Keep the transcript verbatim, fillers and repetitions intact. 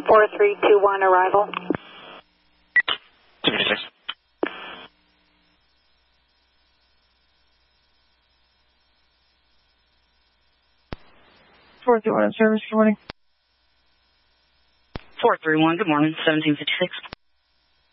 four three two one, arrival. two fifty-six. four three one in service, good morning. four three one, good morning, seventeen fifty-six.